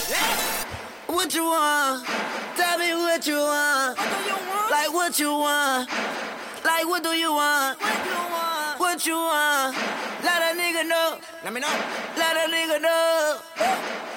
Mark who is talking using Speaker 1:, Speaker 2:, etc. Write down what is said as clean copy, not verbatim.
Speaker 1: What you want? Tell me what you want. Like what you want? Like what do you want? What you want? Let a nigga know. Let me know. Let a nigga know.